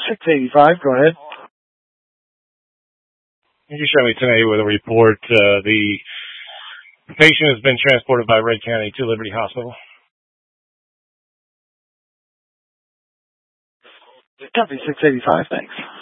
685, go ahead. Can you show me tonight with a report the patient has been transported by Red County to Liberty Hospital? Copy, 685, thanks.